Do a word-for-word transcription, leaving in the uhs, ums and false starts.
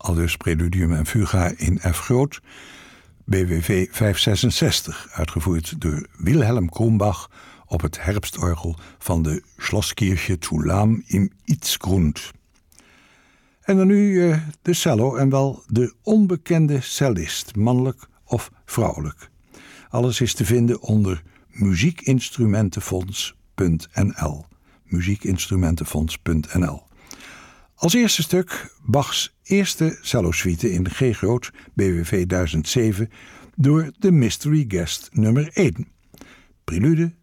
aldus Preludium en Fuga in F groot, B W V vijfhonderdzesenzestig, uitgevoerd door Wilhelm Krumbach op het herfstorgel van de Schlosskirche zu Lahm im Itzgrund. En dan nu uh, de cello en wel de onbekende cellist, mannelijk of vrouwelijk. Alles is te vinden onder muziekinstrumentenfonds punt n l. muziekinstrumentenfonds punt n l. Als eerste stuk Bachs eerste cellosuite in G groot, B W V duizend zeven, door de Mystery Guest nummer één. Prelude